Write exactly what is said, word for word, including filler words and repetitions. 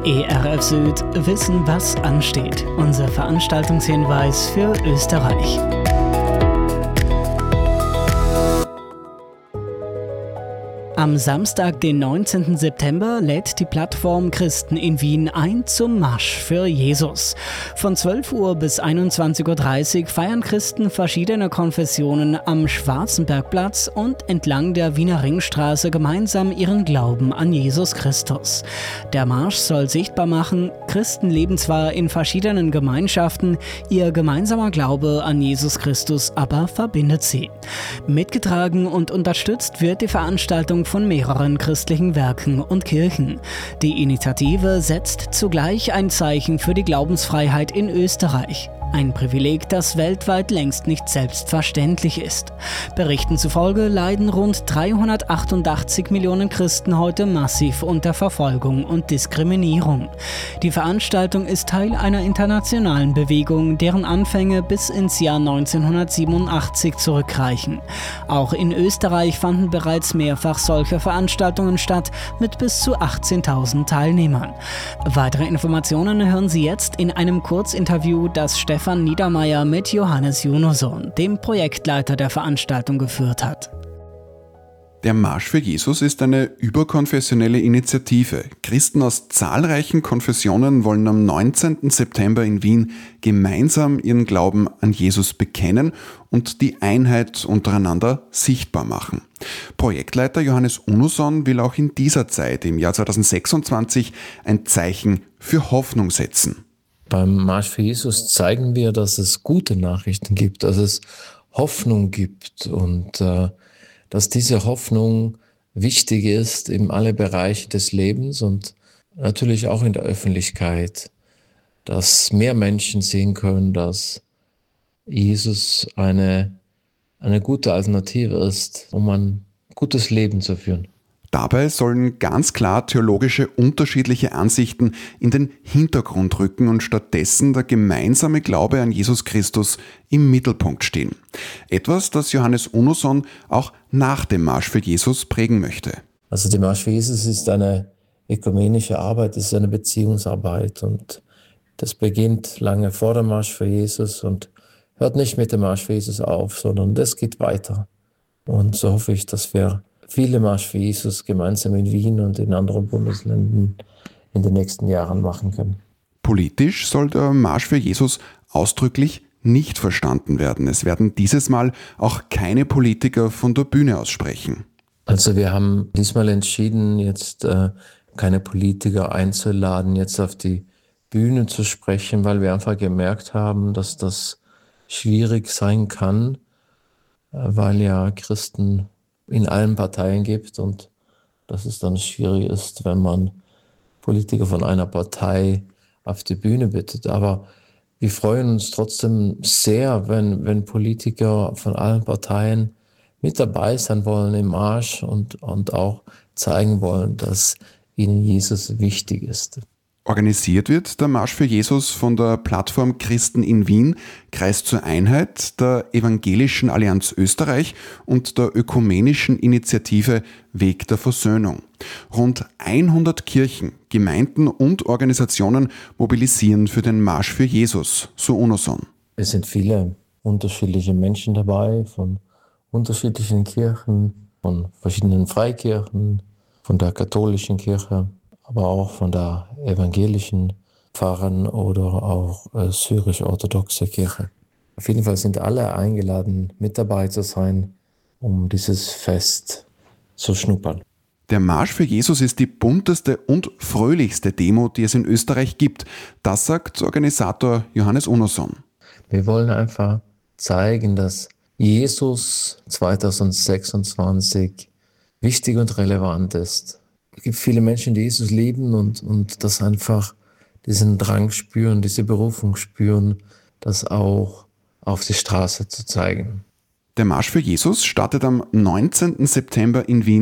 E R F Süd wissen, was ansteht. Unser Veranstaltungshinweis für Österreich. Am Samstag, den neunzehnten September, lädt die Plattform Christen in Wien ein zum Marsch für Jesus. Von zwölf Uhr bis einundzwanzig Uhr dreißig feiern Christen verschiedener Konfessionen am Schwarzenbergplatz und entlang der Wiener Ringstraße gemeinsam ihren Glauben an Jesus Christus. Der Marsch soll sichtbar machen, Christen leben zwar in verschiedenen Gemeinschaften, ihr gemeinsamer Glaube an Jesus Christus aber verbindet sie. Mitgetragen und unterstützt wird die Veranstaltung von mehreren christlichen Werken und Kirchen. Die Initiative setzt zugleich ein Zeichen für die Glaubensfreiheit in Österreich. Ein Privileg, das weltweit längst nicht selbstverständlich ist. Berichten zufolge leiden rund dreihundertachtundachtzig Millionen Christen heute massiv unter Verfolgung und Diskriminierung. Die Veranstaltung ist Teil einer internationalen Bewegung, deren Anfänge bis ins Jahr neunzehnhundertsiebenundachtzig zurückreichen. Auch in Österreich fanden bereits mehrfach solche Veranstaltungen statt, mit bis zu achtzehntausend Teilnehmern. Weitere Informationen hören Sie jetzt in einem Kurzinterview, das Stefan Stefan Niedermeyer mit Johannes Junoson, dem Projektleiter der Veranstaltung, geführt hat. Der Marsch für Jesus ist eine überkonfessionelle Initiative. Christen aus zahlreichen Konfessionen wollen am neunzehnten September in Wien gemeinsam ihren Glauben an Jesus bekennen und die Einheit untereinander sichtbar machen. Projektleiter Johannes Junoson will auch in dieser Zeit, im Jahr zweitausendsechsundzwanzig, ein Zeichen für Hoffnung setzen. Beim Marsch für Jesus zeigen wir, dass es gute Nachrichten gibt, dass es Hoffnung gibt und äh, dass diese Hoffnung wichtig ist in alle Bereiche des Lebens und natürlich auch in der Öffentlichkeit, dass mehr Menschen sehen können, dass Jesus eine, eine gute Alternative ist, um ein gutes Leben zu führen. Dabei sollen ganz klar theologische unterschiedliche Ansichten in den Hintergrund rücken und stattdessen der gemeinsame Glaube an Jesus Christus im Mittelpunkt stehen. Etwas, das Johannes Junoson auch nach dem Marsch für Jesus prägen möchte. Also der Marsch für Jesus ist eine ökumenische Arbeit, ist eine Beziehungsarbeit und das beginnt lange vor dem Marsch für Jesus und hört nicht mit dem Marsch für Jesus auf, sondern das geht weiter. Und so hoffe ich, dass wir viele Marsch für Jesus gemeinsam in Wien und in anderen Bundesländern in den nächsten Jahren machen können. Politisch soll der Marsch für Jesus ausdrücklich nicht verstanden werden. Es werden dieses Mal auch keine Politiker von der Bühne aus sprechen. Also wir haben diesmal entschieden, jetzt äh, keine Politiker einzuladen, jetzt auf die Bühne zu sprechen, weil wir einfach gemerkt haben, dass das schwierig sein kann, äh, weil ja Christen in allen Parteien gibt und dass es dann schwierig ist, wenn man Politiker von einer Partei auf die Bühne bittet. Aber wir freuen uns trotzdem sehr, wenn, wenn Politiker von allen Parteien mit dabei sein wollen im Marsch und, und auch zeigen wollen, dass ihnen Jesus wichtig ist. Organisiert wird der Marsch für Jesus von der Plattform Christen in Wien, Kreis zur Einheit, der Evangelischen Allianz Österreich und der ökumenischen Initiative Weg der Versöhnung. Rund hundert Kirchen, Gemeinden und Organisationen mobilisieren für den Marsch für Jesus, so Junoson. Es sind viele unterschiedliche Menschen dabei, von unterschiedlichen Kirchen, von verschiedenen Freikirchen, von der katholischen Kirche, aber auch von der evangelischen Pfarrern oder auch äh, syrisch-orthodoxe Kirche. Auf jeden Fall sind alle eingeladen, mit dabei zu sein, um dieses Fest zu schnuppern. Der Marsch für Jesus ist die bunteste und fröhlichste Demo, die es in Österreich gibt. Das sagt Organisator Johannes Junoson. Wir wollen einfach zeigen, dass Jesus zweitausendsechsundzwanzig wichtig und relevant ist. Es gibt viele Menschen, die Jesus lieben und, und das einfach diesen Drang spüren, diese Berufung spüren, das auch auf die Straße zu zeigen. Der Marsch für Jesus startet am neunzehnten September in Wien